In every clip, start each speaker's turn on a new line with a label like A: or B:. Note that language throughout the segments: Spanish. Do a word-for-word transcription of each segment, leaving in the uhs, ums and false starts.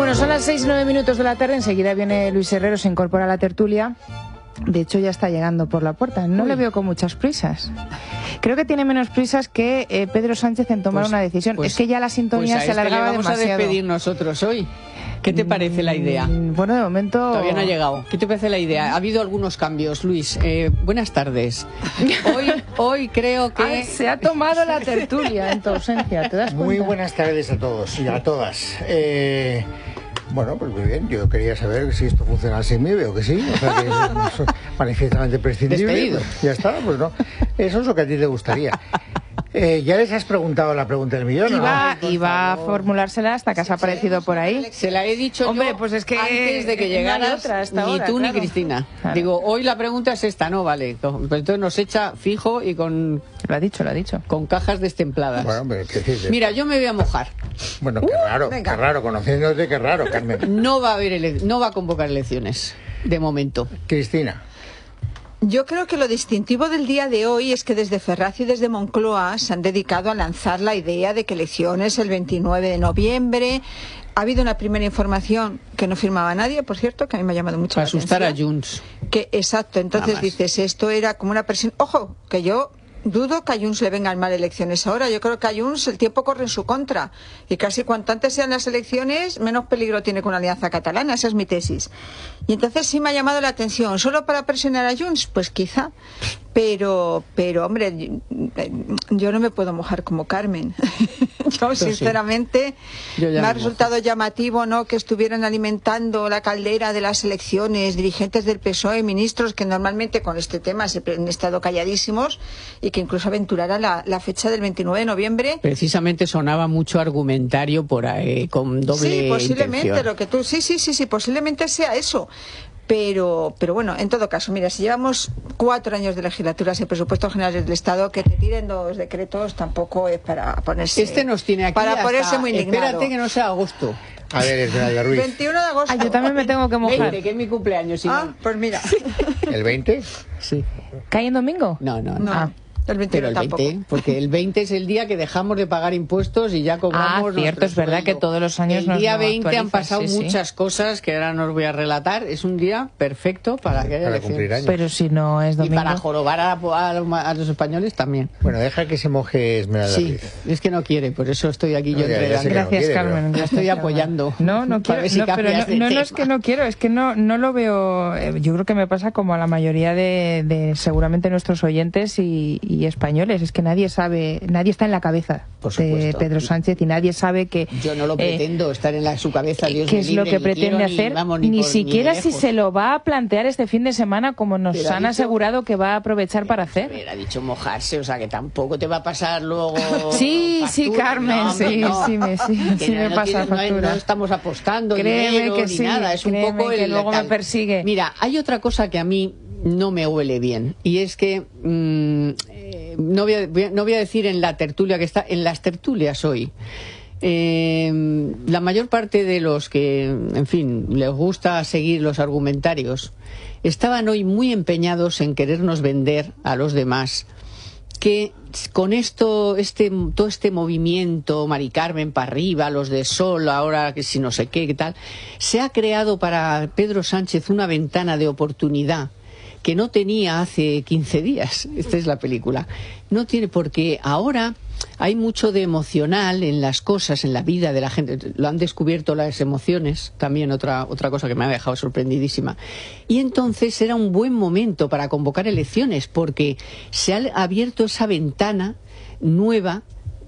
A: Bueno, son las seis y nueve minutos de la tarde. Enseguida viene Luis Herrero, se incorpora a la tertulia. De hecho, ya está llegando por la puerta. No Uy. le veo con muchas prisas. Creo que tiene menos prisas que eh, Pedro Sánchez en tomar pues, una decisión. Pues, es que ya la sintonía
B: pues
A: se alargaba
B: demasiado. Vamos a despedir nosotros hoy. ¿Qué te parece la idea?
A: Bueno, de momento...
B: Todavía no ha llegado. ¿Qué te parece la idea? Ha habido algunos cambios, Luis. Eh, buenas tardes. Hoy, hoy creo que...
A: Ah, se ha tomado la tertulia en tu ausencia, ¿te das cuenta?
C: Muy buenas tardes a todos y a todas. Eh... Bueno, pues muy bien, yo quería saber si esto funciona sin mí, veo que sí, o sea que es, es manifiestamente prescindible.
B: Despedido.
C: Ya está, pues no, eso es lo que a ti te gustaría. Eh, ¿Ya les has preguntado la pregunta del millón?
A: Iba,
C: ¿no?
A: iba a formulársela hasta que has aparecido por ahí.
B: Se la he dicho
A: Hombre,
B: yo
A: pues es que
B: antes de que llegaras,
A: otra hasta
B: ni
A: ahora,
B: tú
A: claro.
B: ni Cristina.
A: Claro.
B: Digo, hoy la pregunta es esta, no vale. Pero entonces nos echa fijo y con...
A: Lo ha dicho, lo ha dicho.
B: Con cajas destempladas.
C: Bueno, pero ¿qué dices?
B: Mira, yo me voy a mojar.
C: Bueno, qué raro, uh, qué raro, conociéndote, qué raro, Carmen.
B: No va a haber ele... no va a convocar elecciones, de momento.
C: Cristina.
D: Yo creo que lo distintivo del día de hoy es que desde Ferraz y desde Moncloa se han dedicado a lanzar la idea de que elecciones el veintinueve de noviembre. Ha habido una primera información que no firmaba nadie, por cierto, que a mí me ha llamado mucho
B: Para
D: la
B: asustar
D: atención.
B: a Junts.
D: Que, exacto, entonces dices, esto era como una presión. Ojo, que yo dudo que a Junts le vengan mal elecciones ahora. Yo creo que a Junts el tiempo corre en su contra. Y casi cuanto antes sean las elecciones, menos peligro tiene con la Alianza Catalana. Esa es mi tesis. Y entonces sí me ha llamado la atención. ¿Solo para presionar a Junts? Pues quizá. Pero, pero hombre, yo no me puedo mojar como Carmen. Yo, sinceramente, sí. yo me ha resultado mojo. llamativo, ¿no?, que estuvieran alimentando la caldera de las elecciones dirigentes del P S O E, ministros que normalmente con este tema se han estado calladísimos y que incluso aventuraran la, la fecha del veintinueve de noviembre.
B: Precisamente sonaba mucho argumentario por ahí, con doble
D: Sí, posiblemente,
B: intención.
D: lo que tú, sí, sí, sí, sí, posiblemente sea eso. Pero, pero bueno, en todo caso, mira, si llevamos cuatro años de legislaturas y presupuestos generales del Estado, que te tiren dos decretos tampoco es para ponerse...
B: Este nos tiene aquí
D: para
B: hasta...
D: ponerse muy indignado.
B: Espérate que no sea agosto.
C: A ver, Esmeralda Ruiz.
D: veintiuno de agosto.
A: Ah, yo también me tengo que mojar.
B: veinte, que es mi cumpleaños. Si
D: ah,
B: no...
D: pues mira.
C: ¿El veinte?
B: Sí.
A: ¿Cae en domingo?
B: No, no, no.
D: no.
A: Ah.
D: El
B: Pero el veinte, porque el veinte es el día que dejamos de pagar impuestos y ya cobramos.
A: Ah, cierto, es verdad
B: sueldo.
A: que todos los años
B: el
A: nos
B: día
A: lo
B: veinte han pasado
A: sí,
B: muchas
A: sí.
B: cosas que ahora no os voy a relatar. Es un día perfecto para que haya
C: para cumplir años.
A: Pero si no es domingo.
B: Y para jorobar a, a, a los españoles también.
C: Bueno, deja que se moje Esmeralda
B: Sí,
C: Ruiz.
B: es que no quiere, por eso estoy aquí
C: No,
B: yo
C: ya, ya
B: entregando.
C: sé que no
A: Gracias,
C: quiere,
A: Carmen.
C: pero...
B: La estoy apoyando.
A: No, no quiero,
B: ver si
A: no, pero no,
B: cambias de
A: no, no
B: tema.
A: es que no quiero, es que no, no lo veo. eh, Yo creo que me pasa como a la mayoría de, de seguramente nuestros oyentes y, y españoles. Es que nadie sabe, nadie está en la cabeza de Pedro Sánchez y nadie sabe que.
B: Yo no lo
A: eh,
B: pretendo estar en la, su cabeza. Dios
A: ¿Qué
B: me
A: es
B: libre,
A: lo que
B: ni
A: pretende
B: quiero,
A: hacer?
B: Ni, vamos,
A: ni
B: ni, por,
A: siquiera
B: ni
A: si se lo va a plantear este fin de semana, como nos
B: Pero
A: han
B: ha dicho,
A: asegurado que va a aprovechar para hacer.
B: Pero ha dicho mojarse, o sea que tampoco te va a pasar luego.
A: Sí,
B: factura.
A: sí, Carmen,
B: no,
A: sí,
B: no.
A: sí, me, sí, sí
B: no,
A: me
B: no
A: pasa
B: tiene,
A: factura.
B: No, no estamos apostando
A: Créeme
B: dinero
A: que
B: ni
A: sí,
B: nada, es un
A: créeme
B: poco
A: que
B: el
A: luego
B: tal.
A: me persigue.
B: Mira, hay otra cosa que a mí no me huele bien y es que mmm, eh, no, voy a, voy a, no voy a decir en la tertulia que está, en las tertulias hoy. Eh, la mayor parte de los que, en fin, les gusta seguir los argumentarios, estaban hoy muy empeñados en querernos vender a los demás que con esto, este, todo este movimiento, Mari Carmen para arriba, los de Sol, ahora que si no sé qué, qué tal, se ha creado para Pedro Sánchez una ventana de oportunidad que no tenía hace quince días. Esta es la película. No tiene, porque ahora hay mucho de emocional en las cosas, en la vida de la gente. Lo han descubierto las emociones, también otra, otra cosa que me ha dejado sorprendidísima. Y entonces era un buen momento para convocar elecciones, porque se ha abierto esa ventana nueva.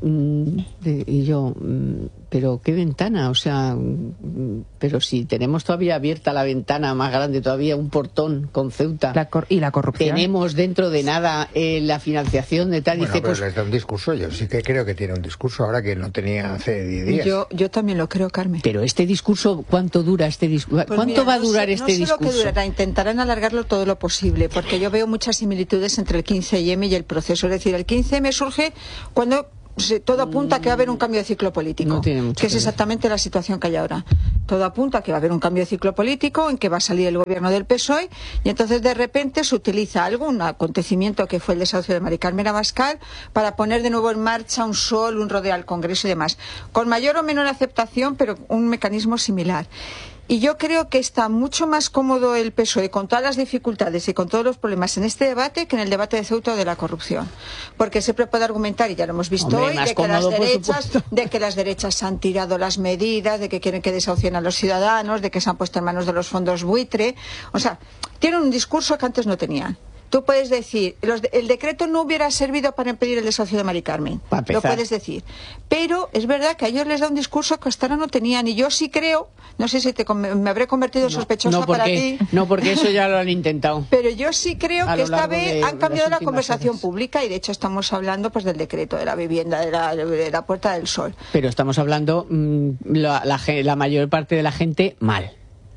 B: Y yo, pero ¿qué ventana? O sea, pero si tenemos todavía abierta la ventana más grande todavía, un portón con Ceuta.
A: La cor y la corrupción.
B: Tenemos dentro de nada eh, la financiación de tal.
C: Bueno,
B: dice,
C: pero
B: pues,
C: les da un discurso. Yo sí que creo que tiene un discurso ahora que no tenía hace diez días.
D: Yo, yo también lo creo, Carmen.
B: Pero este discurso, ¿cuánto dura este discurso?
D: Pues
B: ¿Cuánto
D: mira,
B: va a
D: no
B: durar
D: sé,
B: este
D: no sé
B: discurso?
D: Lo que durará. Intentarán alargarlo todo lo posible, porque yo veo muchas similitudes entre el quince eme y el proceso. Es decir, el quince eme surge cuando todo apunta a que va a haber un cambio de ciclo político,
B: no tiene mucho
D: que es
B: que ver.
D: exactamente la situación que hay ahora. todo apunta a que va a haber un cambio de ciclo político, en que va a salir el gobierno del P S O E, y entonces de repente se utiliza algún acontecimiento que fue el desahucio de Mari Carmen Abascal para poner de nuevo en marcha un sol, un rodeo al Congreso y demás, con mayor o menor aceptación, pero un mecanismo similar. Y yo creo que está mucho más cómodo el P S O E con todas las dificultades y con todos los problemas en este debate que en el debate de Ceuta o de la corrupción. Porque siempre puede argumentar, y ya lo hemos visto
B: Hombre,
D: hoy,
B: más
D: de que,
B: cómodo,
D: las
B: por
D: derechas,
B: supuesto.
D: de que las derechas han tirado las medidas, de que quieren que desahucien a los ciudadanos, de que se han puesto en manos de los fondos buitre. O sea, tienen un discurso que antes no tenían. Tú puedes decir, los de, el decreto no hubiera servido para impedir el desahucio de Mari Carmen. Lo puedes decir. Pero es verdad que a ellos les da un discurso que hasta ahora no tenían. Y yo sí creo, no sé si te, me habré convertido en
B: no,
D: sospechosa
B: no porque,
D: para ti.
B: No, porque eso ya lo han intentado.
D: Pero yo sí creo que esta vez
B: de,
D: han cambiado la conversación
B: horas.
D: pública y de hecho estamos hablando pues del decreto de la vivienda, de la, de la Puerta del Sol.
B: Pero estamos hablando mmm, la, la, la mayor parte de la gente mal.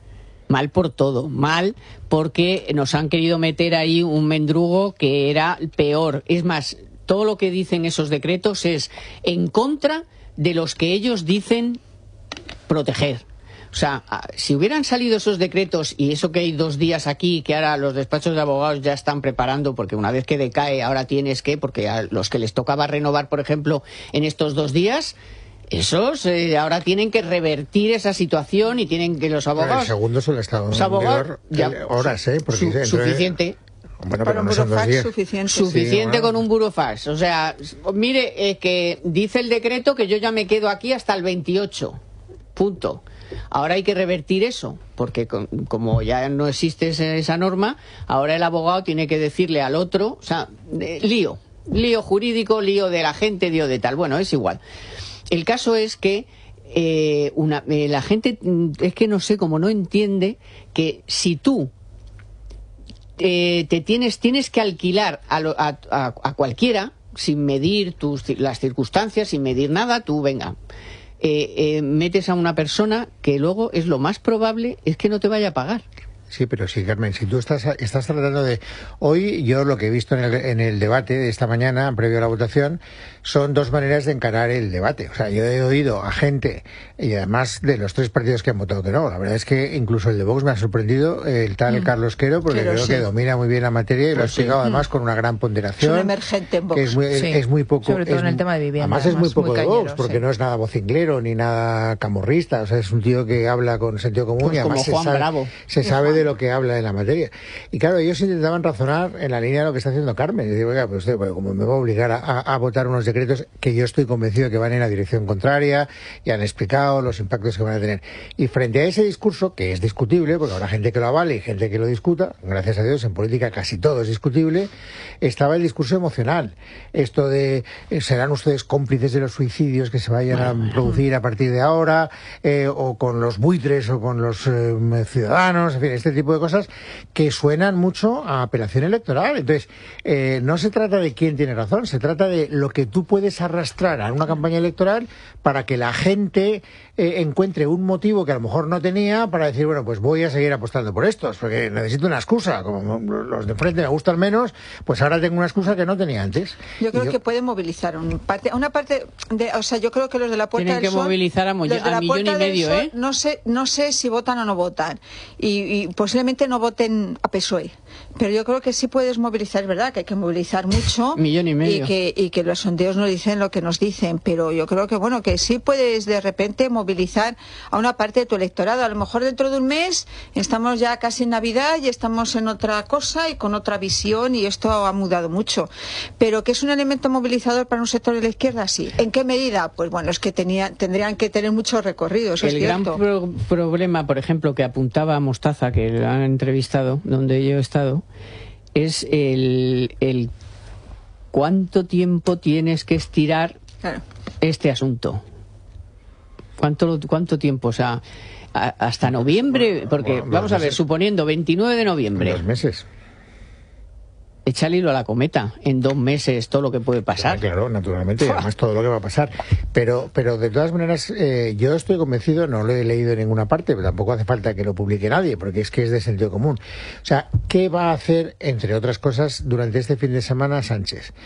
B: Mal por todo, mal porque nos han querido meter ahí un mendrugo que era peor. Es más, todo lo que dicen esos decretos es en contra de los que ellos dicen proteger. O sea, si hubieran salido esos decretos, y eso que hay dos días aquí, que ahora los despachos de abogados ya están preparando, porque una vez que decae ahora tienes que, porque a los que les tocaba renovar, por ejemplo, en estos dos días... Esos eh, ahora tienen que revertir esa situación y tienen que los abogados...
C: Pero el segundo solo está en vigor horas, ¿eh? Porque
B: su,
C: entre...
B: Suficiente.
C: Bueno,
D: para
C: pero
D: un
C: no son dos días.
D: Suficiente,
B: suficiente
C: sí,
B: con
C: bueno.
B: un burofax. O sea, mire, eh, que dice el decreto que yo ya me quedo aquí hasta el veintiocho. Punto. Ahora hay que revertir eso, porque con, como ya no existe esa, esa norma, ahora el abogado tiene que decirle al otro... O sea, eh, lío. Lío jurídico, lío de la gente, lío de tal. Bueno, es igual. El caso es que eh, una, eh, la gente, es que no sé, como no entiende que si tú eh, te tienes, tienes que alquilar a, lo, a, a, a cualquiera, sin medir tus, las circunstancias, sin medir nada, tú venga, eh, eh, metes a una persona que luego es lo más probable es que no te vaya a pagar.
C: Sí, pero sí, Carmen, si tú estás, estás tratando de... Hoy yo lo que he visto en el, en el debate de esta mañana, previo a la votación, son dos maneras de encarar el debate. O sea, yo he oído a gente, y además de los tres partidos que han votado que no, la verdad es que incluso el de Vox me ha sorprendido, el tal mm. Carlos Quero, porque Pero creo sí. que domina muy bien la materia y pues lo ha explicado sí. además con una gran ponderación.
D: Es un emergente en Vox.
C: Que es muy,
A: sí.
C: es muy poco...
A: Sobre todo
C: es,
A: en el tema de vivienda.
C: Además, además es muy poco muy cañero, de Vox, porque sí. no es nada vocinglero ni nada camorrista. O sea, es un tío que habla con sentido común
B: pues
C: y además
B: como Juan
C: se sabe,
B: Bravo.
C: se sabe de lo que habla en la materia. Y claro, ellos intentaban razonar en la línea de lo que está haciendo Carmen. Y digo, oiga, pues usted, bueno, como me va a obligar a, a, a votar unos decretos que yo estoy convencido de que van en la dirección contraria, y han explicado los impactos que van a tener. Y frente a ese discurso, que es discutible, porque habrá gente que lo avale y gente que lo discuta, gracias a Dios, en política casi todo es discutible, estaba el discurso emocional. Esto de, eh, ¿serán ustedes cómplices de los suicidios que se vayan bueno, a producir a partir de ahora? Eh, o con los buitres, o con los eh, ciudadanos, en fin, este tipo de cosas que suenan mucho a apelación electoral. Entonces, eh, no se trata de quién tiene razón, se trata de lo que tú puedes arrastrar a una campaña electoral para que la gente eh, encuentre un motivo que a lo mejor no tenía para decir, bueno, pues voy a seguir apostando por estos, porque necesito una excusa. Como los de frente me gustan menos, pues ahora tengo una excusa que no tenía antes.
D: Yo creo
C: yo...
D: que puede movilizar un parte, una parte, de, o sea, yo creo que los de la Puerta
B: Tienen
D: del
B: que
D: Sol...
B: movilizar a, mo-
D: los de la
B: a millón y medio,
D: Sol,
B: ¿eh?
D: No sé, no sé si votan o no votan. Y, y posiblemente no voten a P S O E. Pero yo creo que sí puedes movilizar, es verdad que hay que movilizar mucho.
B: Millón y medio.
D: Y que, y que los sondeos no dicen lo que nos dicen. Pero yo creo que, bueno, que sí puedes de repente movilizar a una parte de tu electorado. A lo mejor dentro de un mes estamos ya casi en Navidad y estamos en otra cosa y con otra visión y esto ha mudado mucho. Pero que es un elemento movilizador para un sector de la izquierda, sí. ¿En qué medida? Pues bueno, es que tenía, tendrían que tener mucho recorrido, eso
B: El
D: es
B: gran
D: cierto.
B: pro- problema, por ejemplo, que apuntaba Mostaza, que lo han entrevistado, donde yo he estado, es el, el cuánto tiempo tienes que estirar
D: Claro.
B: este asunto. ¿Cuánto, cuánto tiempo? O sea, a- hasta noviembre, porque
C: Bueno,
B: vamos a ver,
C: meses.
B: suponiendo veintinueve de noviembre,
C: Dos meses.
B: échale hilo a la cometa, en dos meses todo lo que puede pasar.
C: Ah, claro, naturalmente, y además todo lo que va a pasar. Pero, pero de todas maneras, eh, yo estoy convencido, no lo he leído en ninguna parte, pero tampoco hace falta que lo publique nadie, porque es que es de sentido común. O sea, ¿qué va a hacer, entre otras cosas, durante este fin de semana Sánchez?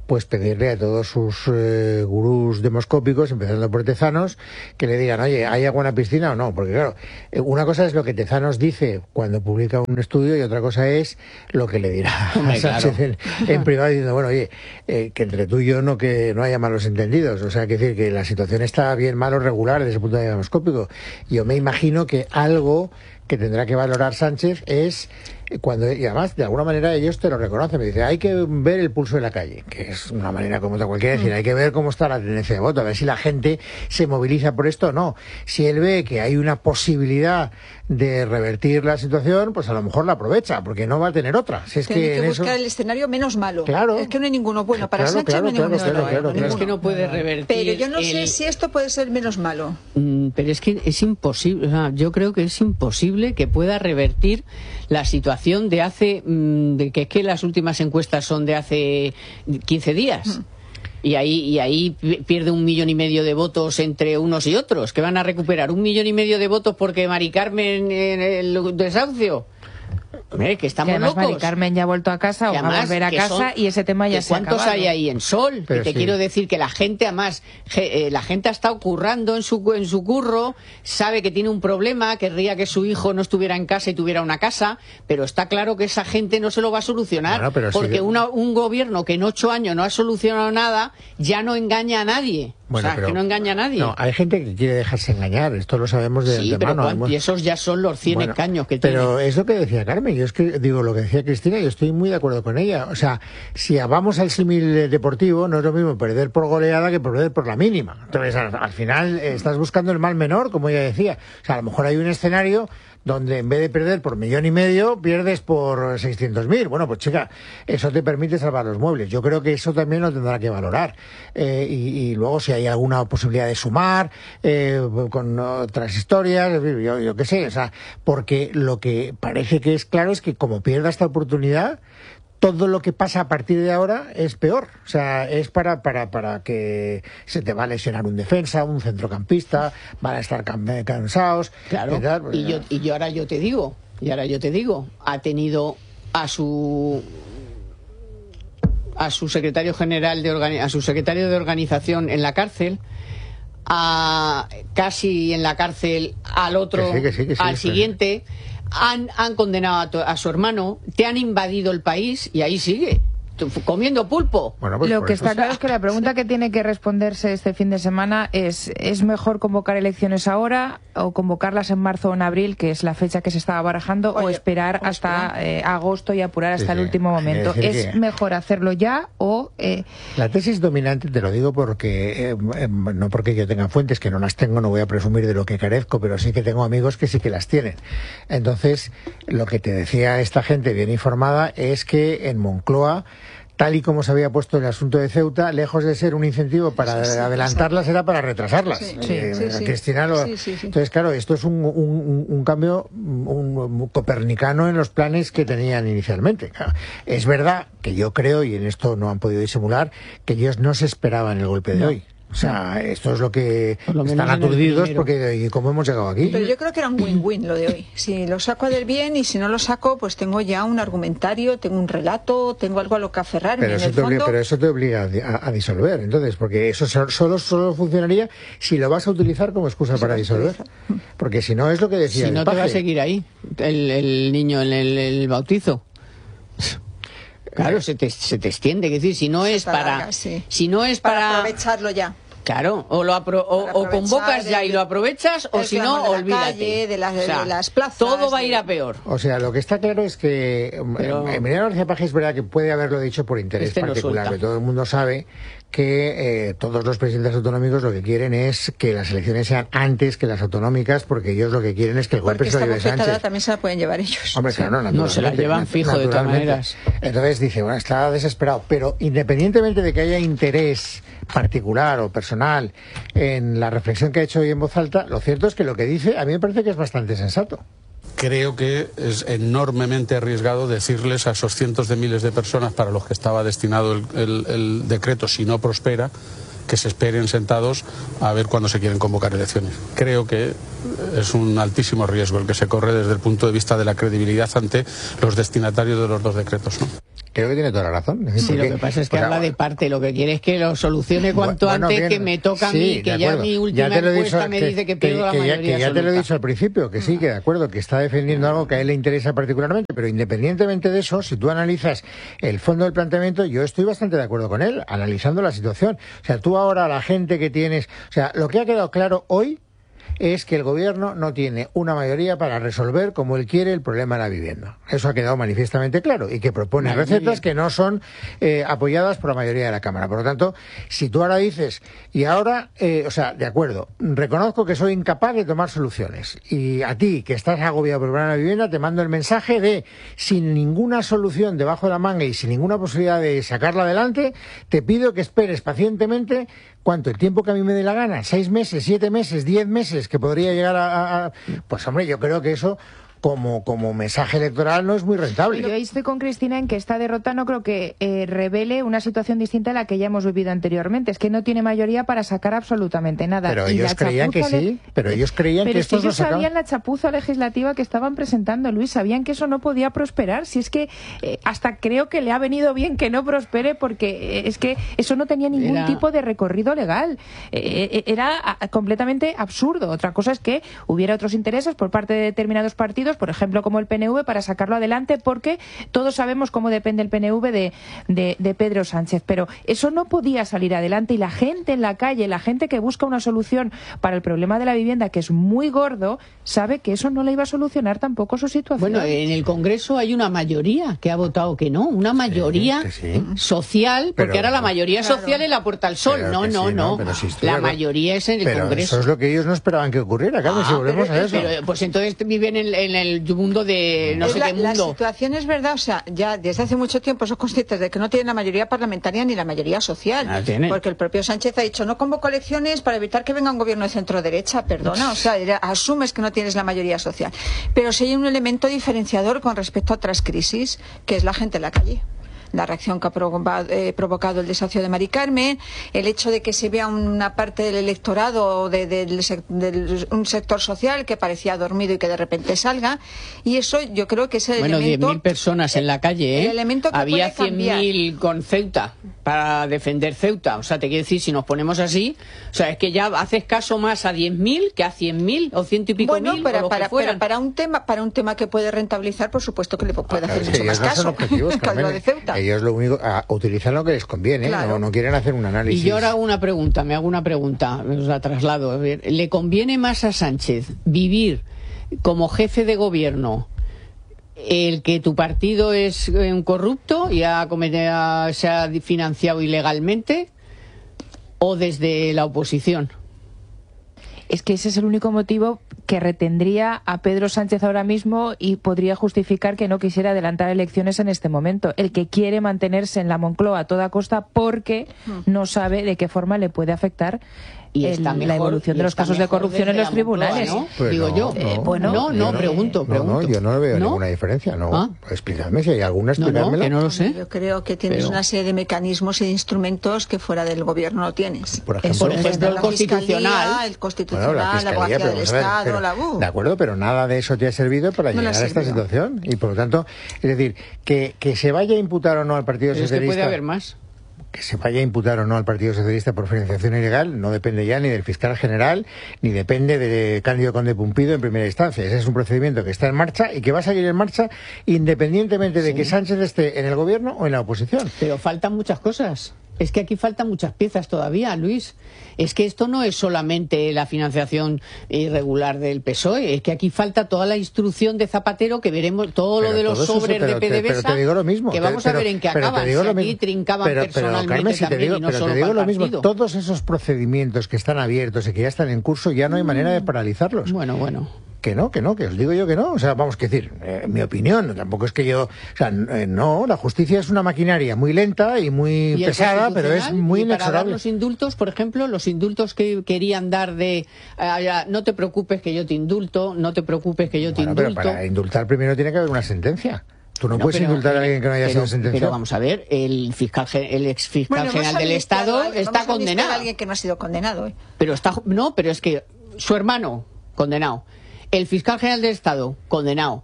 C: pues pedirle a todos sus eh, gurús demoscópicos, empezando por Tezanos, que le digan, oye, ¿hay agua en la piscina o no? Porque claro, una cosa es lo que Tezanos dice cuando publica un estudio y otra cosa es lo que le dirá
B: Hombre,
C: a Sánchez
B: claro.
C: en, en privado, diciendo, bueno, oye, eh, que entre tú y yo no que no haya malos entendidos. O sea, que decir que la situación está bien, mal o regular desde ese punto de vista demoscópico. Yo me imagino que algo que tendrá que valorar Sánchez es cuando, y además de alguna manera ellos te lo reconocen, me dicen, hay que ver el pulso de la calle, que es una manera como otra cualquiera decir, hay que ver cómo está la tendencia de voto, a ver si la gente se moviliza por esto o no. Si él ve que hay una posibilidad de revertir la situación, pues a lo mejor la aprovecha, porque no va a tener otra. Si es
D: Tiene
C: que,
D: que
C: en
D: buscar
C: eso...
D: el escenario menos malo.
C: Claro.
D: Es que no hay ninguno bueno. Para
C: Claro,
D: Sánchez
C: claro,
D: no hay ninguno
C: claro, claro,
D: bueno.
C: claro,
B: Pero es que no puede revertir.
D: Pero yo no
B: el...
D: sé si esto puede ser menos malo.
B: Mm, pero es que es imposible, o sea, yo creo que es imposible que pueda revertir la situación de hace, mm, de que es que las últimas encuestas son de hace quince días. Mm. Y ahí, y ahí pierde un millón y medio de votos entre unos y otros, que van a recuperar un millón y medio de votos porque Mari Carmen en el desahucio. Hombre, que estamos
A: que además
B: locos.
A: Mari Carmen ya ha vuelto a casa o va a volver a casa son, y ese tema ya se ha acabado.
B: ¿Cuántos hay ahí en Sol?
C: Pero
B: que te
C: sí.
B: quiero decir que la gente, además, eh, la gente ha estado currando en su, en su curro, sabe que tiene un problema, querría que su hijo no estuviera en casa y tuviera una casa, pero está claro que esa gente no se lo va a solucionar,
C: bueno, pero
B: porque
C: sí que...
B: una, un gobierno que en ocho años no ha solucionado nada, ya no engaña a nadie.
C: Bueno,
B: o sea,
C: pero,
B: que no engaña a nadie.
C: No, hay gente que quiere dejarse engañar, esto lo sabemos de
B: sí,
C: antemano.
B: pero y esos ya son los cien
C: bueno,
B: escaños que
C: pero
B: tiene.
C: es lo que decía Carmen, yo es que digo lo que decía Cristina, yo estoy muy de acuerdo con ella. O sea, si vamos al símil deportivo, no es lo mismo perder por goleada que perder por la mínima. Entonces, al, al final eh, estás buscando el mal menor, como ella decía. O sea, a lo mejor hay un escenario donde en vez de perder por millón y medio, pierdes por seiscientos mil. Bueno, pues chica, eso te permite salvar los muebles. Yo creo que eso también lo tendrá que valorar. Eh, y, y luego si hay alguna posibilidad de sumar eh, con otras historias, yo, yo qué sé, o sea, porque lo que parece que es claro es que como pierda esta oportunidad, todo lo que pasa a partir de ahora es peor. O sea, es para, para, para que se te va a lesionar un defensa, un centrocampista, van a estar cansados.
B: Claro, y, tal, y, yo, y yo ahora yo te digo, y ahora yo te digo, ha tenido a su a su secretario general de organi- a su secretario de organización en la cárcel, a casi en la cárcel al otro,
C: que sí, que sí, que sí,
B: al
C: sí.
B: siguiente. Han, han condenado a, tu, a su hermano, te han invadido el país y ahí sigue, comiendo pulpo.
C: Bueno, pues
A: lo que
C: eso
A: está
C: sí.
A: claro es que la pregunta que tiene que responderse este fin de semana es ¿es mejor convocar elecciones ahora o convocarlas en marzo o en abril, que es la fecha que se estaba barajando,
D: Oye,
A: o esperar
D: o
A: hasta
D: esperar.
A: eh, agosto y apurar hasta
C: Sí,
A: el
C: sí.
A: último momento?
C: Quiere decir
A: ¿Es
C: que-
A: mejor hacerlo ya o...? Eh,
C: La tesis dominante, te lo digo porque, eh, eh, no porque yo tenga fuentes, que no las tengo, no voy a presumir de lo que carezco, pero sí que tengo amigos que sí que las tienen. Entonces, lo que te decía esta gente bien informada es que en Moncloa, tal y como se había puesto el asunto de Ceuta, lejos de ser un incentivo para
D: Sí, sí,
C: adelantarlas, era para retrasarlas.
D: Sí,
C: Eh,
D: sí, sí.
C: Cristina lo-
D: Sí, sí, sí.
C: Entonces, claro, esto es un, un- un cambio un, un copernicano en los planes que tenían inicialmente. Claro, es verdad que yo creo, y en esto no han podido disimular, que ellos no se esperaban el golpe de
B: No.
C: hoy. O sea, esto es lo que
B: Por lo menos
C: están
B: en el
C: aturdidos
B: primero.
C: porque y cómo hemos llegado aquí.
D: Pero yo creo que era un win-win lo de hoy. Si lo saco a del bien y si no lo saco, pues tengo ya un argumentario, tengo un relato, tengo algo a lo que aferrarme.
C: Pero
D: en
C: eso,
D: el
C: te obliga,
D: fondo,
C: pero eso te obliga a, a disolver, entonces, porque eso so- solo, solo funcionaría si lo vas a utilizar como excusa
D: Se
C: para
D: va a
C: disolver.
D: utilizar.
C: Porque si no es lo que decía
B: Si
C: el
B: no te va a
C: paje.
B: seguir ahí el, el niño en el, el bautizo. Claro, se te, se te extiende, es decir, si no es
D: te
B: para,
D: alarga, sí.
B: si no es
D: para
B: para,
D: aprovecharlo ya.
B: claro, o lo apro- o,
D: Para
B: o
D: aprovechar
B: convocas ya
D: el-
B: y lo aprovechas, o
D: el
B: si no,
D: clamor de la
B: olvídate.
D: calle, de las-
B: O sea,
D: de las plazas,
B: todo va a ir
D: de-
B: a peor.
C: O sea, lo que está claro es que
B: Pero-
C: eh, Emiliano García Paje es verdad que puede haberlo dicho por interés
B: Este no
C: particular,
B: suelta.
C: que todo el mundo sabe que eh, todos los presidentes autonómicos lo que quieren es que las elecciones sean antes que las autonómicas, porque ellos lo que quieren es que el golpe
D: Porque
C: se lo
D: esta
C: lleve
D: bofetada
C: Sánchez.
D: también se la pueden llevar ellos.
C: Hombre, claro, no, naturalmente,
B: No, se la llevan fijo, de todas
C: naturalmente.
B: maneras.
C: Entonces dice, bueno, está desesperado, pero independientemente de que haya interés particular o personal en la reflexión que ha hecho hoy en voz alta, lo cierto es que lo que dice a mí me parece que es bastante sensato.
E: Creo que es enormemente arriesgado decirles a esos cientos de miles de personas para los que estaba destinado el, el- el decreto, si no prospera, que se esperen sentados a ver cuándo se quieren convocar elecciones. Creo que es un altísimo riesgo el que se corre desde el punto de vista de la credibilidad ante los destinatarios de los dos decretos, ¿no?
C: Creo que tiene toda la razón.
B: Sí,
C: porque,
B: lo que pasa es que
C: o sea,
B: habla de parte, lo que quiere es que lo solucione cuanto
C: bueno,
B: antes,
C: bien,
B: que me toca a
C: sí,
B: mí, que ya mi última
C: ya te lo he
B: encuesta
C: dicho,
B: me
C: que,
B: dice que
C: que,
B: pierdo la
C: que
B: mayoría
C: ya, que ya
B: absoluta.
C: te lo he dicho al principio, que sí, que de acuerdo, que está defendiendo algo que a él le interesa particularmente, pero independientemente de eso, si tú analizas el fondo del planteamiento, yo estoy bastante de acuerdo con él, analizando la situación. O sea, tú ahora, la gente que tienes... O sea, lo que ha quedado claro hoy es que el gobierno no tiene una mayoría para resolver como él quiere el problema de la vivienda. Eso ha quedado manifiestamente claro y que propone
B: vale,
C: recetas que no son eh, apoyadas por la mayoría de la Cámara. Por lo tanto, si tú ahora dices, y ahora, eh, o sea, de acuerdo, reconozco que soy incapaz de tomar soluciones y a ti, que estás agobiado por el problema de la vivienda, te mando el mensaje de, sin ninguna solución debajo de la manga y sin ninguna posibilidad de sacarla adelante, te pido que esperes pacientemente. ¿Cuánto? ¿El tiempo que a mí me dé la gana? ¿Seis meses, siete meses, diez meses que podría llegar a, a...? Pues hombre, yo creo que eso como, como mensaje electoral no es muy rentable.
A: Yo ahí estoy con Cristina en que esta derrota no creo que eh, revele una situación distinta a la que ya hemos vivido anteriormente. Es que no tiene mayoría para sacar absolutamente nada.
C: Pero
A: y
C: ellos
A: la
C: creían que
A: chapuza de-
C: sí, pero ellos creían
A: Pero
C: que
A: es que
C: estos no
A: ellos
C: sacaban.
A: sabían la chapuza legislativa que estaban presentando, Luis, sabían que eso no podía prosperar. Si es que eh, hasta creo que le ha venido bien que no prospere porque eh, es que eso no tenía ningún
B: Era-
A: tipo de recorrido legal. Eh, eh, era a- completamente absurdo. Otra cosa es que hubiera otros intereses por parte de determinados partidos, por ejemplo, como el P N V, para sacarlo adelante, porque todos sabemos cómo depende el P N V de, de, de Pedro Sánchez. Pero eso no podía salir adelante y la gente en la calle, la gente que busca una solución para el problema de la vivienda, que es muy gordo, sabe que eso no le iba a solucionar tampoco su situación.
B: Bueno, en el Congreso hay una mayoría que ha votado que no, una mayoría
C: que sí.
B: social, porque
C: Pero-
B: ahora la mayoría
D: Claro.
B: social es la Puerta al Sol.
C: Pero
B: No,
C: que
B: no,
C: sí,
B: no.
C: pero sí estoy de
B: La
C: acuerdo.
B: mayoría es en el
C: Pero
B: Congreso.
C: eso es lo que ellos no esperaban que ocurriera, Carmen, si
B: Ah,
C: volvemos
B: pero,
C: a eso.
B: pero, pues entonces viven en, en el mundo de no
D: Es
B: sé
D: la,
B: qué
D: la
B: mundo.
D: situación es verdad, o sea, ya desde hace mucho tiempo son conscientes de que no tienen la mayoría parlamentaria ni la mayoría social.
B: Ah, tienen.
D: Porque el propio Sánchez ha dicho, no convoco elecciones para evitar que venga un gobierno de centro-derecha, perdona, o sea, era- asumes que no tienes la mayoría social. Pero sí hay un elemento diferenciador con respecto a otras crisis, que es la gente en la calle. La reacción que ha provo- eh, provocado el desahucio de Mari Carmen, el hecho de que se vea una parte del electorado de, del sec- del- un sector social que parecía dormido y que de repente salga, y eso yo creo que es el
B: Bueno, diez
D: elemento
B: mil personas en la calle, ¿eh?
D: el elemento que
B: Había
D: puede cambiar.
B: cien mil con Ceuta para defender Ceuta. O sea, te quiero decir, si nos ponemos así, o sea, es que ya haces caso más a diez mil que a cien mil o ciento y pico
D: bueno,
B: mil
D: para,
B: o lo
D: para,
B: que fueran.
D: para, para un tema para un tema que puede rentabilizar, por supuesto que le puede
C: Ah,
D: hacer
C: claro, es
D: mucho
C: que
D: más
C: ellos no son
D: caso
C: objetivos,
D: que
C: Carmen.
D: lo de Ceuta.
C: Ellos lo único, a, utilizan lo que les conviene,
D: Claro.
C: no, no quieren hacer un análisis.
B: Y yo ahora hago una pregunta, me hago una pregunta, os la traslado. A ver, ¿le conviene más a Sánchez vivir como jefe de gobierno el que tu partido es eh, un corrupto y ha cometido, ha- se ha financiado ilegalmente, o desde la oposición?
A: Es que ese es el único motivo que retendría a Pedro Sánchez ahora mismo y podría justificar que no quisiera adelantar elecciones en este momento. El que quiere mantenerse en la Moncloa a toda costa porque no sabe de qué forma le puede afectar
B: Y
A: el-
B: está
A: la
B: mejor-
A: evolución
B: y
A: de los
B: está
A: casos de
B: mejor
A: corrupción en
B: desde
A: los
B: la Moncloa,
A: tribunales.
B: ¿no?
C: Pues
B: Digo
C: no,
B: yo.
C: no,
A: Eh, bueno,
B: no, no,
A: eh,
B: pregunto,
C: No,
B: pregunto.
C: no, yo no le veo
B: ¿No?
C: ninguna diferencia, no.
B: ¿Ah?
C: Explicadme si hay alguna,
B: No, no,
C: explicármela.
B: que no lo sé.
D: Yo creo que tienes
B: Pero-
D: una serie de mecanismos y de instrumentos que fuera del gobierno no tienes.
C: Por ejemplo,
B: Por ejemplo, el
D: la
B: constitucional.
D: Fiscalía, el constitucional,
C: Bueno,
D: la,
C: Fiscalía,
D: abogacía
C: pero
D: del
C: vamos a ver,
D: Estado,
C: pero-
D: la U.
C: de acuerdo, pero nada de eso te ha servido para
D: No le ha
C: llegar a esta
D: servido.
C: situación. Y por lo tanto, es decir, que, que se vaya a imputar o no al Partido
B: Pero es que
C: Socialista.
B: puede haber más.
C: Que se vaya a imputar o no al Partido Socialista por financiación ilegal no depende ya ni del fiscal general ni depende de Cándido Conde Pumpido en primera instancia. Ese es un procedimiento que está en marcha y que va a seguir en marcha independientemente de que Sánchez esté en el gobierno o en la oposición.
B: Pero faltan muchas cosas. Es que aquí faltan muchas piezas todavía, Luis. Es que esto no es solamente la financiación irregular del P S O E, es que aquí falta toda la instrucción de Zapatero, que veremos todo
C: Pero
B: lo de los
C: todo eso,
B: sobres
C: pero
B: de
C: te-
B: PDVSA,
C: pero te digo lo mismo,
B: que
C: te-
B: vamos a
C: pero-
B: ver en qué
C: pero te
B: acaban.
C: digo
B: Si
C: lo
B: aquí
C: mismo.
B: trincaban
C: Pero- pero,
B: personalmente
C: Carmen, si te
B: también
C: digo,
B: y no
C: pero te
B: solo
C: digo
B: para
C: lo
B: el
C: mismo,
B: partido.
C: todos esos procedimientos que están abiertos y que ya están en curso, ya no hay manera de paralizarlos.
B: Bueno, bueno.
C: Que no, que no, que os digo yo que no. O sea, vamos a decir, eh, mi opinión, tampoco es que yo... O sea, n- eh, no, la justicia es una maquinaria muy lenta y muy
B: ¿Y el
C: pesada, pero es
B: Constitucional?
C: muy
B: ¿Y para dar
C: inexorable.
B: los indultos, por ejemplo, los indultos que querían dar de ah, ya, no te preocupes que yo te indulto, no te preocupes que yo te
C: Bueno, pero
B: indulto.
C: para indultar primero tiene que haber una sentencia. Tú no
B: Bueno,
C: puedes
B: pero-
C: indultar a alguien que no haya
B: pero-
C: sido sentenciado.
B: Pero vamos a ver, el fiscal, gen- el ex fiscal
D: Bueno,
B: general
D: hemos
B: del
D: amnistiado
B: Estado
D: a alguien,
B: está
D: vamos a amnistiar
B: condenado.
D: a alguien que no ha sido condenado. ¿eh?
B: Pero está, no, pero es que su hermano condenado, el fiscal general del Estado condenado,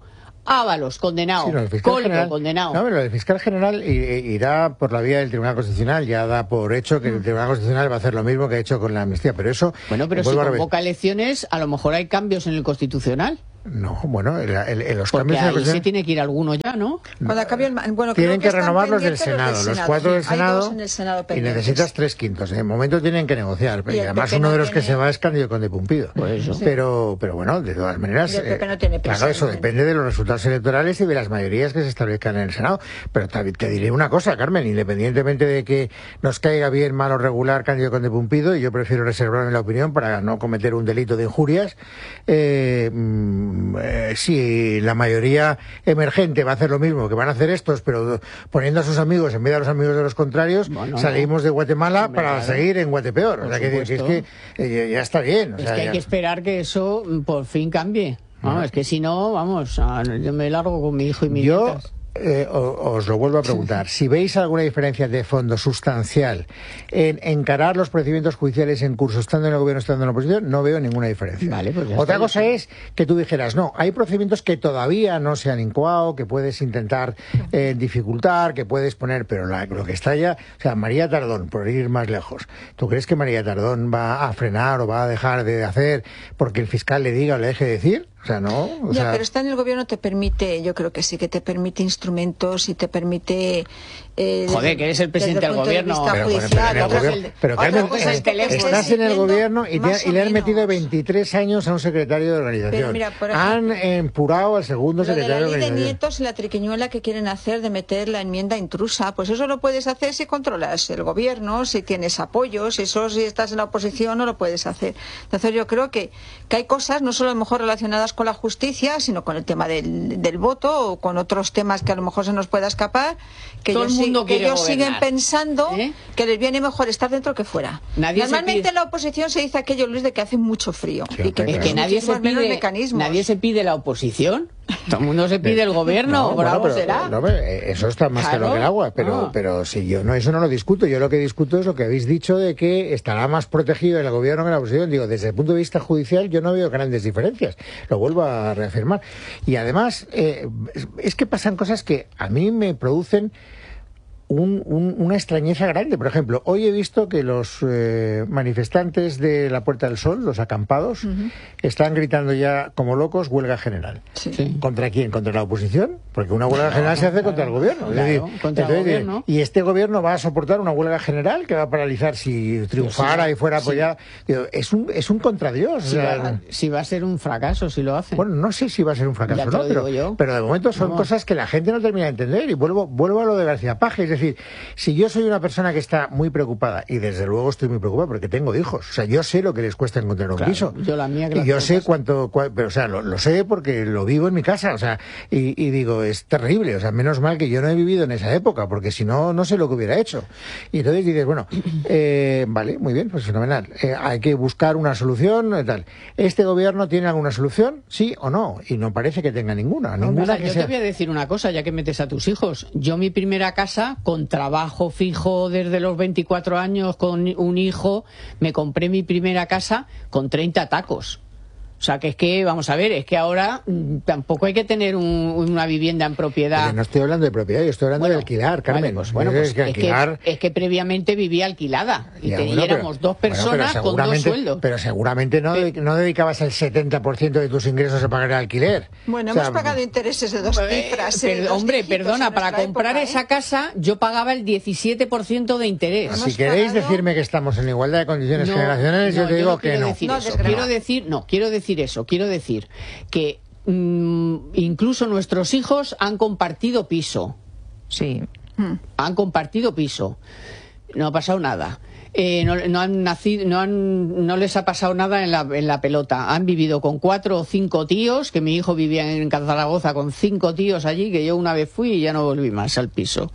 B: Ábalos, condenado.
C: Sí, no, el fiscal
B: Coldo,
C: general,
B: condenado.
C: No, pero el fiscal general irá por la vía del Tribunal Constitucional, ya da por hecho que el Tribunal Constitucional va a hacer lo mismo que ha hecho con la amnistía, pero eso...
B: Bueno, pero si convoca elecciones, a lo mejor hay cambios en el Constitucional.
C: No, bueno, el, el, el, los
B: Porque
C: cambios
B: ahí
C: en la
B: se tiene que ir alguno ya, ¿no?
D: Cuando acabe el, bueno,
C: tienen que,
D: que
C: renovar los del Senado,
D: los,
C: los
D: del
C: cuatro del
D: sí,
C: Senado,
D: en el Senado
C: y necesitas tres quintos. En el momento tienen que negociar, y, y además uno de los tiene... que se va es Cándido Conde Pumpido.
B: Pues eso.
C: Pero, pero bueno, de todas maneras,
D: eh, no tiene
C: claro, eso depende de los resultados electorales y de las mayorías que se establezcan en el Senado. Pero te, te diré una cosa, Carmen, independientemente de que nos caiga bien, mal o regular Cándido Conde Pumpido, y yo prefiero reservarme la opinión para no cometer un delito de injurias, eh, eh, si la mayoría emergente va a hacer lo mismo que van a hacer estos, pero poniendo a sus amigos en vez de a los amigos de los contrarios, bueno, salimos de Guatemala para claro. seguir en Guatepeor. O sea, que, que es que eh, ya está bien. O
B: es
C: sea,
B: que hay
C: ya...
B: que esperar que eso por fin cambie. No, es que si no, vamos, yo me largo con mi hijo y mi
C: yo...
B: nietas.
C: Eh, os lo vuelvo a preguntar. Si veis alguna diferencia de fondo sustancial en encarar los procedimientos judiciales en curso estando en el gobierno, estando en la oposición, no veo ninguna diferencia.
B: Vale, pues
C: Otra cosa es que tú dijeras, no, hay procedimientos que todavía no se han incoado, que puedes intentar eh, dificultar, que puedes poner, pero la, lo que está ya, o sea, María Tardón, por ir más lejos, ¿tú crees que María Tardón va a frenar o va a dejar de hacer porque el fiscal le diga o le deje decir? O sea, no. O
D: ya,
C: sea...
D: pero estar en el gobierno te permite, yo creo que sí, que te permite instrumentos y te permite. Eh,
B: Joder,
D: desde,
B: que eres el presidente del gobierno.
C: De pero, judicial, pero, pero, pero, pero Carmen,
B: es que
C: estás en el gobierno y, te, y le han metido veintitrés años a un secretario de organización.
D: Mira, ejemplo,
C: han empurado al segundo secretario de organización.
D: La ley de nietos y la triquiñuela que quieren hacer de meter la enmienda intrusa, pues eso lo puedes hacer si controlas el gobierno, si tienes apoyos, eso si estás en la oposición no lo puedes hacer. Entonces yo creo que, que hay cosas, no solo a lo mejor relacionadas con la justicia, sino con el tema del, del voto o con otros temas que a lo mejor se nos pueda escapar, que
B: Todo
D: ellos,
B: el mundo
D: que ellos
B: gobernar.
D: siguen pensando
B: ¿Eh?
D: que les viene mejor estar dentro que fuera.
B: Nadie
D: Normalmente en la oposición se dice aquello, Luis, de que hace mucho frío.
C: Sí,
D: y que,
B: es que nadie se, pide, nadie se pide la oposición. Todo el mundo se pide el gobierno,
C: no,
B: bravo
C: bueno, pero,
B: será.
C: No, eso está más claro que el agua, pero, ah. pero si yo no, eso no lo discuto. Yo lo que discuto es lo que habéis dicho de que estará más protegido el gobierno que la oposición. Digo, desde el punto de vista judicial yo no veo grandes diferencias. Lo vuelvo a reafirmar. Y además, eh, es que pasan cosas que a mí me producen Un, un, una extrañeza grande. Por ejemplo, hoy he visto que los eh, manifestantes de la Puerta del Sol, los acampados, uh-huh. están gritando ya como locos huelga general.
B: Sí. Sí.
C: ¿Contra quién? ¿Contra la oposición? Porque una huelga no, general se hace claro, contra el gobierno.
B: Claro,
C: es decir,
B: contra
C: entonces,
B: el gobierno.
C: ¿y este gobierno va a soportar una huelga general que va a paralizar si triunfara sí, y fuera sí. apoyada? Es un, es un contradios.
B: Si,
C: o sea,
B: va, si va a ser un fracaso, si lo hace.
C: Bueno, no sé si va a ser un fracaso o no, pero, pero de momento son Vamos. cosas que la gente no termina de entender. Y vuelvo, vuelvo a lo de García Paje. Es decir, si yo soy una persona que está muy preocupada, y desde luego estoy muy preocupada porque tengo hijos, o sea, yo sé lo que les cuesta encontrar un
B: claro,
C: piso.
B: Yo la mía que
C: y yo sé cuánto, cuánto, pero o sea, lo, lo sé porque lo vivo en mi casa, o sea, y, y digo, es terrible, o sea, menos mal que yo no he vivido en esa época, porque si no, no sé lo que hubiera hecho. Y entonces dices, bueno, eh, vale, muy bien, pues fenomenal, eh, hay que buscar una solución, tal. ¿Este gobierno tiene alguna solución? ¿Sí o no? Y no parece que tenga ninguna.
B: No,
C: ninguna
B: mira,
C: que
B: yo
C: sea...
B: te voy a decir una cosa, ya que metes a tus hijos. Yo mi primera casa, con trabajo fijo desde los veinticuatro años, con un hijo, me compré mi primera casa con treinta tacos. O sea, que es que, vamos a ver, es que ahora mmm, tampoco hay que tener un, una vivienda en propiedad.
C: Pero no estoy hablando de propiedad, yo estoy hablando
B: bueno,
C: de alquilar, Carmen.
B: Vale, pues, bueno, pues es, que alquilar... es, que, es que previamente vivía alquilada y ya, teníamos bueno, dos personas bueno, con dos sueldos.
C: Pero seguramente no, pero, no dedicabas el setenta por ciento de tus ingresos a pagar el alquiler.
D: Bueno,
C: o sea,
D: hemos pagado intereses de dos
B: eh,
D: cifras.
B: Per,
D: dos
B: hombre, perdona, para comprar
D: época,
B: esa
D: ¿eh?
B: casa yo pagaba el diecisiete por ciento de interés.
C: Si queréis pagado... decirme que estamos en igualdad de condiciones
B: no,
C: generacionales,
B: no,
C: yo te
B: yo
C: digo
B: no
C: que no.
B: Decir
D: no,
B: eso. Quiero decir, no, quiero decir eso, quiero decir decir que mmm, incluso nuestros hijos han compartido piso.
A: Sí.
B: Han compartido piso. No ha pasado nada. Eh, no, no han nacido, no han, no les ha pasado nada en la, en la pelota. Han vivido con cuatro o cinco tíos, que mi hijo vivía en Zaragoza con cinco tíos allí, que yo una vez fui y ya no volví más al piso.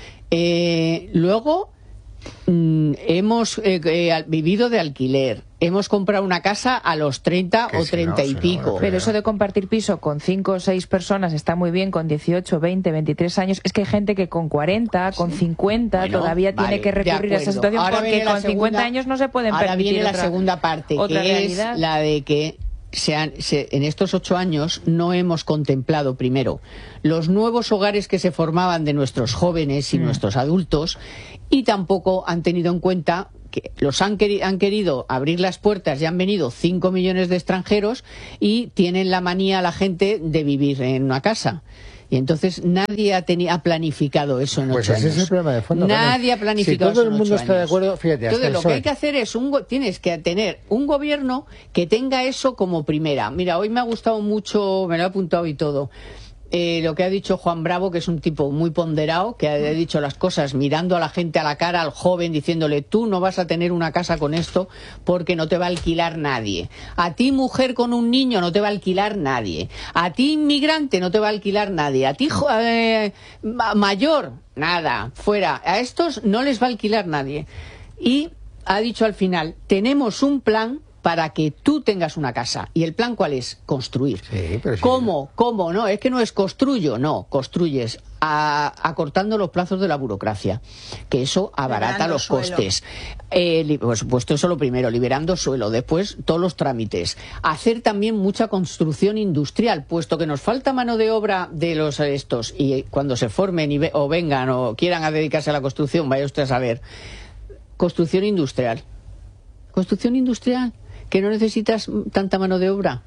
B: Eh, luego mm, hemos eh, eh, vivido de alquiler. Hemos comprado una casa a los treinta o treinta y pico.
A: Pero eso de compartir piso con cinco o seis personas está muy bien, con dieciocho, veinte, veintitrés años. Es que hay gente que con cuarenta, con cincuenta
B: bueno,
A: todavía
B: vale,
A: tiene que recurrir a esa situación ahora porque con segunda, cincuenta años no se pueden
B: ahora
A: permitir
B: viene la
A: otra,
B: segunda parte,
A: otra
B: que
A: realidad.
B: Es la de que Se han, se, en estos ocho años no hemos contemplado, primero, los nuevos hogares que se formaban de nuestros jóvenes y mm. nuestros adultos, y tampoco han tenido en cuenta que los han, queri han querido abrir las puertas y han venido cinco millones de extranjeros y tienen la manía la gente de vivir en una casa. Y entonces nadie ha, ha planificado eso en
C: pues
B: ocho años.
C: Pues ese es el problema de fondo.
B: Nadie ha planificado eso en ocho años. Si todo el mundo
C: está de acuerdo, fíjate.
B: Entonces
C: hasta
B: lo que hay que hacer es, un, tienes que tener un gobierno que tenga eso como primera. Mira, hoy me ha gustado mucho, me lo he apuntado y todo, eh, lo que ha dicho Juan Bravo, que es un tipo muy ponderado, que ha dicho las cosas mirando a la gente a la cara, al joven, diciéndole, tú no vas a tener una casa con esto porque no te va a alquilar nadie. A ti, mujer con un niño, no te va a alquilar nadie. A ti, inmigrante, no te va a alquilar nadie. A ti, eh, mayor, nada, fuera. A estos no les va a alquilar nadie. Y ha dicho al final, tenemos un plan para que tú tengas una casa. ¿Y el plan cuál es? Construir.
C: Sí, pero sí.
B: ¿Cómo? ¿Cómo? No, es que no es construyo, no, construyes a, acortando los plazos de la burocracia, que eso abarata liberando los suelo. Costes. Eh, por supuesto, eso lo primero, liberando suelo, después todos los trámites. Hacer también mucha construcción industrial, puesto que nos falta mano de obra de los estos, y cuando se formen y ve, o vengan o quieran a dedicarse a la construcción, vaya usted a saber. Construcción industrial. Construcción industrial. Que no necesitas tanta mano de obra.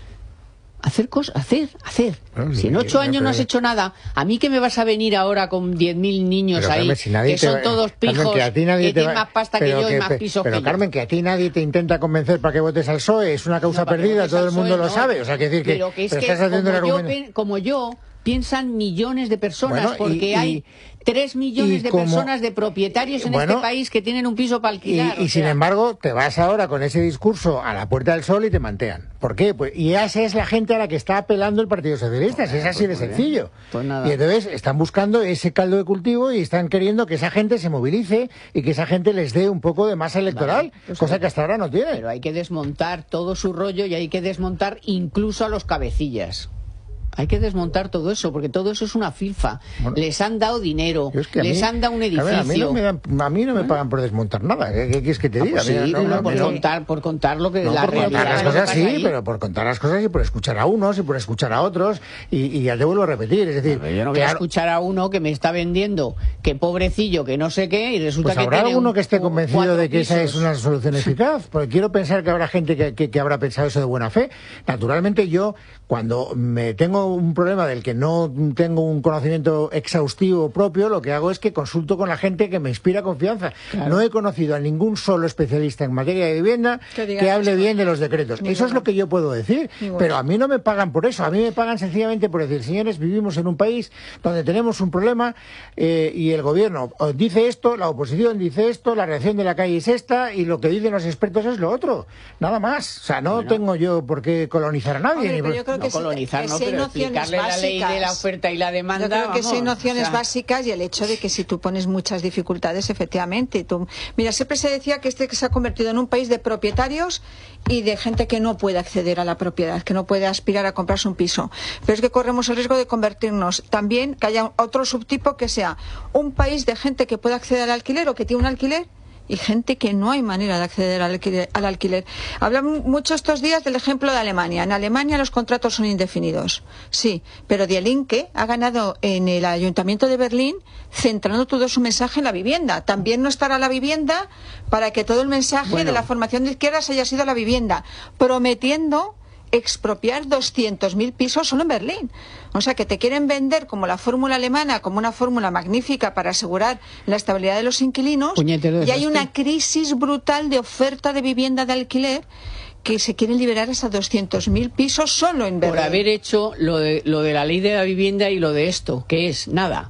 B: Hacer cosas, hacer, hacer. Bueno, si en ocho años no has hecho nada, ¿a mí que me vas a venir ahora con diez mil niños pero, ahí, Carmen, si que son va, todos pijos, Carmen, que, a ti nadie que tienen más pasta que yo que, y más pisos
C: pero,
B: que
C: Carmen,
B: yo?
C: que a ti nadie te intenta convencer para que votes al P S O E, es una causa no, perdida, todo el mundo lo no, sabe. O sea, que decir que,
B: pero que es
C: pero
B: que
C: estás haciendo
B: como,
C: el
B: yo, como yo, piensan millones de personas,
C: bueno,
B: porque
C: y,
B: hay
C: y,
B: tres millones de
C: como,
B: personas de propietarios en
C: bueno,
B: este país que tienen un piso para alquilar.
C: Y, y
B: o sea,
C: sin embargo, te vas ahora con ese discurso a la Puerta del Sol y te mantean. ¿Por qué? Pues, y esa es la gente a la que está apelando el Partido Socialista, pues, es así pues de sencillo.
B: Pues nada.
C: Y entonces están buscando ese caldo de cultivo y están queriendo que esa gente se movilice y que esa gente les dé un poco de masa electoral, vale, pues cosa que hasta ahora no tiene.
B: Pero hay que desmontar todo su rollo y hay que desmontar incluso a los cabecillas. Hay que desmontar todo eso, porque todo eso es una filfa. Bueno, les han dado dinero, es que les mí, han dado un edificio.
C: A, ver, a, mí no me dan, a mí no me pagan por desmontar nada. ¿Qué, qué quieres que te diga?
B: Ah, pues sí,
C: no,
B: no,
C: no,
B: por,
C: no,
B: contar, por contar lo que
C: no,
B: la
C: por
B: realidad.
C: Contar las cosas sí,
B: ahí.
C: pero por contar las cosas y por escuchar a unos y por escuchar a otros. Y, y ya te vuelvo a repetir. Es decir,
B: bueno, yo no voy
C: claro,
B: a escuchar a uno que me está vendiendo que pobrecillo, que no sé qué, y resulta
C: pues
B: que
C: habrá
B: tiene
C: alguno
B: un,
C: que esté convencido de que
B: pisos.
C: Esa es una solución eficaz. Porque quiero pensar que habrá gente que, que, que habrá pensado eso de buena fe. Naturalmente yo, cuando me tengo un problema del que no tengo un conocimiento exhaustivo propio, lo que hago es que consulto con la gente que me inspira confianza. Claro. No he conocido a ningún solo especialista en materia de vivienda que, que hable eso. bien de los decretos. Ninguna. Eso es lo que yo puedo decir. Ninguna. Pero a mí no me pagan por eso. A mí me pagan sencillamente por decir, señores, vivimos en un país donde tenemos un problema eh, y el gobierno dice esto, la oposición dice esto, la reacción de la calle es esta y lo que dicen los expertos es lo otro. Nada más. O sea, no bueno. tengo yo por qué colonizar a nadie.
D: Hombre, pero yo creo
B: no
D: que
B: colonizar,
D: si,
B: no,
D: que
B: pero explicarle básicas. La ley de la oferta y la demanda.
D: Yo creo que
B: vamos,
D: sí hay nociones
B: o sea...
D: básicas y el hecho de que si tú pones muchas dificultades, efectivamente. Tú... Mira, siempre se decía que este que se ha convertido en un país de propietarios y de gente que no puede acceder a la propiedad, que no puede aspirar a comprarse un piso. Pero es que corremos el riesgo de convertirnos también, que haya otro subtipo que sea un país de gente que puede acceder al alquiler o que tiene un alquiler y gente que no hay manera de acceder al alquiler. Al alquiler. Hablan mucho estos días del ejemplo de Alemania. En Alemania los contratos son indefinidos. Sí, pero Die Linke ha ganado en el Ayuntamiento de Berlín centrando todo su mensaje en la vivienda. También no estará la vivienda para que todo el mensaje bueno. de la formación de izquierdas haya sido la vivienda, prometiendo expropiar doscientos mil pisos solo en Berlín. O sea, que te quieren vender como la fórmula alemana, como una fórmula magnífica para asegurar la estabilidad de los inquilinos.
B: Puñetero,
D: y hay una crisis brutal de oferta de vivienda de alquiler que se quieren liberar hasta doscientos mil pisos solo en Berlín.
B: Por haber hecho lo de, lo de la ley de la vivienda y lo de esto, que es nada.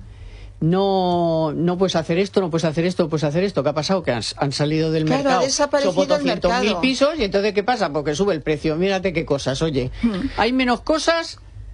B: No, no puedes hacer esto, no puedes hacer esto, no puedes hacer esto. ¿Qué ha pasado? Que han, han salido del
D: claro,
B: mercado.
D: Ha desaparecido el mercado.
B: mil pisos y entonces ¿qué pasa? Porque sube el precio. Mírate qué cosas. Oye, hmm. hay menos cosas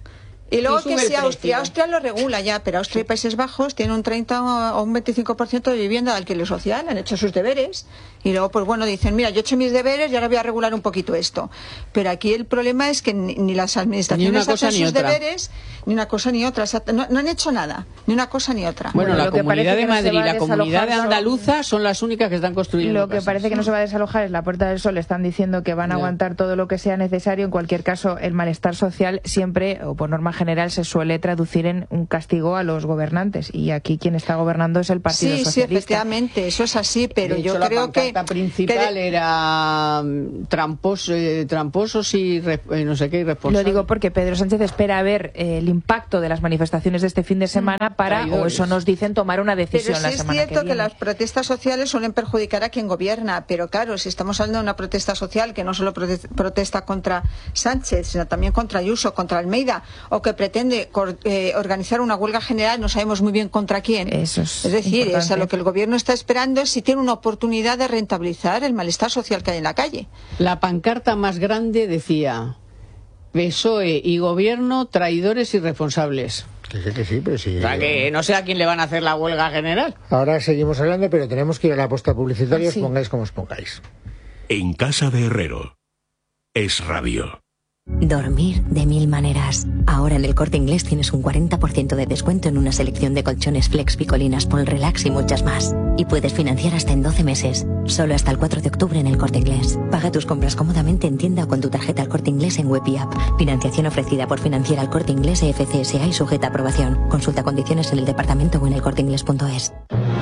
D: Y luego
B: y sube
D: que
B: el
D: si Austria,
B: precio.
D: Austria lo regula ya, pero Austria y Países Bajos tienen un treinta o un veinticinco por ciento de vivienda de alquiler social, han hecho sus deberes y luego pues bueno dicen, mira, yo he hecho mis deberes y ahora voy a regular un poquito esto. Pero aquí el problema es que ni, ni las administraciones
B: Ni una cosa
D: hacen
B: ni
D: sus
B: otra.
D: deberes, ni una cosa ni otra, o sea, no, no han hecho nada, ni una cosa ni otra.
B: Bueno,
A: Bueno,
B: la
A: lo que
B: Comunidad
A: parece
B: de
A: que no se
B: Madrid
A: va
B: y
A: a
B: la Comunidad de
A: desalojar son-
B: Andaluza son las únicas que están construyendo
A: Lo que
B: casas.
A: parece que no se va a desalojar es la Puerta del Sol. Están diciendo que van a
B: Ya.
A: aguantar todo lo que sea necesario. En cualquier caso, el malestar social siempre, o por norma general, se suele traducir en un castigo a los gobernantes. Y aquí quien está gobernando es el Partido
D: Sí, sí,
A: Socialista.
D: efectivamente, eso es así, pero
B: De
D: yo
B: hecho, la
D: creo que...
B: pancarta principal
D: que-
B: era mm, trampos, eh, tramposos y re- eh, no sé qué,
A: Lo
B: irresponsables.
A: digo porque Pedro Sánchez espera ver eh, el impacto de las manifestaciones de este fin de semana para, o
B: Traidores.
A: eso nos dicen, tomar una decisión
D: Pero
A: la
D: sí es
A: semana
D: cierto
A: que
D: que,
A: viene.
D: las protestas sociales suelen perjudicar a quien gobierna, pero claro, si estamos hablando de una protesta social que no solo prote- protesta contra Sánchez, sino también contra Ayuso, contra Almeida, o que pretende cor- eh, organizar una huelga general, no sabemos muy bien contra quién.
A: Eso es
D: decir,
A: importante.
D: es a lo que el gobierno está esperando es si tiene una oportunidad de rentabilizar el malestar social que hay en la calle.
B: La pancarta más grande decía P S O E y Gobierno traidores y responsables.
C: Que sí, que sí, pero sí.
B: O sea que no sé a quién le van a hacer la huelga general.
C: Ahora seguimos hablando, pero tenemos que ir a la posta publicitaria,
A: Ah,
C: os
A: sí.
C: pongáis como os pongáis.
F: En casa de Herrero. Es radio.
G: Dormir de mil maneras. Ahora en el Corte Inglés tienes un cuarenta por ciento de descuento en una selección de colchones Flex, Picolinas, Pol Relax y muchas más. Y puedes financiar hasta en doce meses. Solo hasta el cuatro de octubre en el Corte Inglés. Paga tus compras cómodamente en tienda o con tu tarjeta al Corte Inglés en web y app. Financiación ofrecida por Financiera al Corte Inglés e F C S A y sujeta a aprobación. Consulta condiciones en el departamento o en el corte inglés punto es.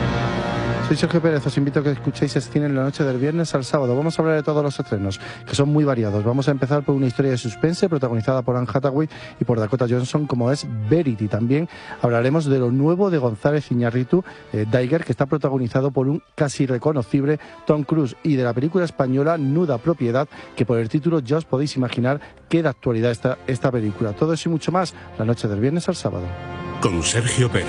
H: Soy Sergio Pérez, os invito a que escuchéis el cine en la noche del viernes al sábado. Vamos a hablar de todos los estrenos, que son muy variados. Vamos a empezar por una historia de suspense protagonizada por Anne Hathaway y por Dakota Johnson, como es Verity. También hablaremos de lo nuevo de González Iñárritu, eh, Daiger, que está protagonizado por un casi reconocible Tom Cruise, y de la película española Nuda Propiedad, que por el título ya os podéis imaginar qué de actualidad está esta película. Todo eso y mucho más, la noche del viernes al sábado.
F: Con Sergio Pérez.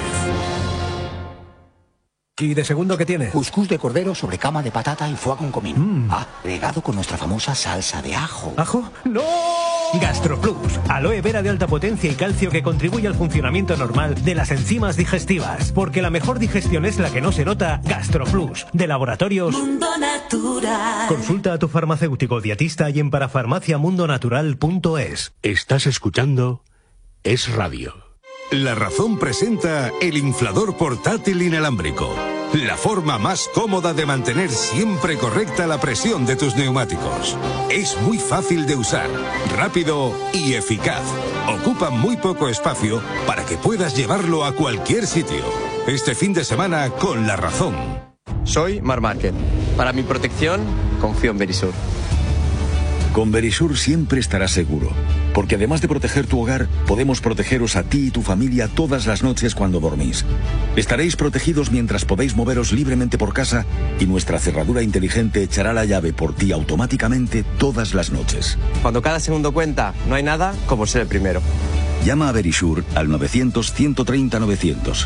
I: ¿Y de segundo qué tiene?
J: Cuscús de cordero sobre cama de patata y foie con comino.
I: Mm.
J: Ah, regado con nuestra famosa salsa de ajo.
I: ¿Ajo? ¡No! GastroPlus, aloe vera de alta potencia y calcio que contribuye al funcionamiento normal de las enzimas digestivas. Porque la mejor digestión es la que no se nota. GastroPlus, de Laboratorios
K: Mundo Natural.
I: Consulta a tu farmacéutico dietista y en parafarmacia mundo natural punto es.
F: Estás escuchando Es Radio.
L: La Razón presenta el inflador portátil inalámbrico. La forma más cómoda de mantener siempre correcta la presión de tus neumáticos. Es muy fácil de usar, rápido y eficaz. Ocupa muy poco espacio para que puedas llevarlo a cualquier sitio. Este fin de semana con La Razón.
M: Soy Mar Márquez. Para mi protección, confío en Verisur.
N: Con Verisur siempre estarás seguro, porque además de proteger tu hogar, podemos protegeros a ti y tu familia todas las noches cuando dormís. Estaréis protegidos mientras podéis moveros libremente por casa y nuestra cerradura inteligente echará la llave por ti automáticamente todas las noches.
M: Cuando cada segundo cuenta, no hay nada como ser el primero.
N: Llama a Verisur al novecientos, ciento treinta, novecientos.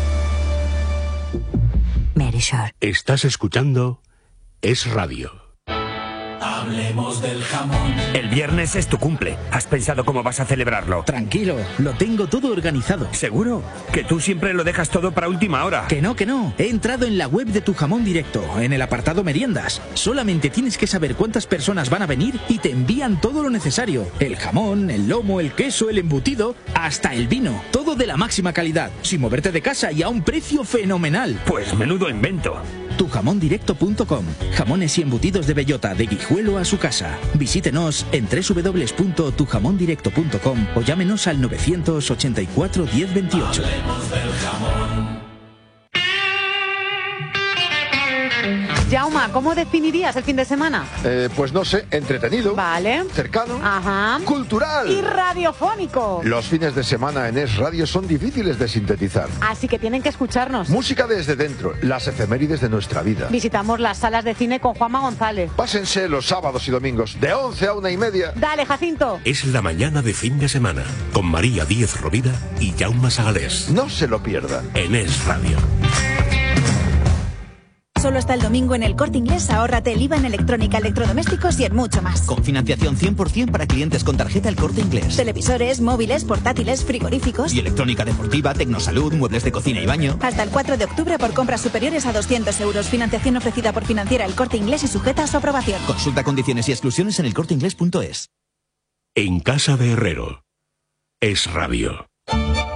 G: Verisur.
F: Estás escuchando Es Radio.
K: Hablemos del jamón.
O: El viernes es tu cumple. ¿Has pensado cómo vas a celebrarlo?
P: Tranquilo, lo tengo todo organizado.
O: ¿Seguro? Que tú siempre lo dejas todo para última hora.
P: Que no, que no. He entrado en la web de Tu Jamón Directo, en el apartado meriendas. Solamente tienes que saber cuántas personas van a venir y te envían todo lo necesario. El jamón, el lomo, el queso, el embutido, hasta el vino. Todo de la máxima calidad, sin moverte de casa y a un precio fenomenal.
O: Pues menudo invento.
P: tu jamón directo punto com. Jamones y embutidos de bellota, de Guijuelo a su casa. Visítenos en doble u doble u doble u punto tu jamón directo punto com o llámenos al novecientos ochenta y cuatro, diez veintiocho.
K: Hablemos del jamón.
Q: Jauma, ¿cómo definirías el fin de semana?
R: Eh, pues no sé, entretenido.
Q: Vale.
R: Cercano.
Q: Ajá.
R: Cultural.
Q: Y radiofónico.
R: Los fines de semana en Es Radio son difíciles de sintetizar.
Q: Así que tienen que escucharnos.
R: Música desde dentro, las efemérides de nuestra vida.
Q: Visitamos las salas de cine con Juanma González.
R: Pásense los sábados y domingos, de once a una y media.
Q: Dale, Jacinto.
F: Es la mañana de fin de semana, con María Díez Rovira y Jaume Sagalés.
R: No se lo pierdan.
F: En Es Radio.
S: Solo hasta el domingo en El Corte Inglés ahórrate el I V A en electrónica, electrodomésticos y en mucho más.
T: Con financiación cien por ciento para clientes con tarjeta El Corte Inglés.
S: Televisores, móviles, portátiles, frigoríficos.
T: Y electrónica deportiva, tecnosalud, muebles de cocina y baño.
S: Hasta el cuatro de octubre por compras superiores a doscientos euros. Financiación ofrecida por Financiera El Corte Inglés y sujeta a su aprobación.
T: Consulta condiciones y exclusiones en elcorteinglés punto es.
F: En casa de Herrero. Es Radio.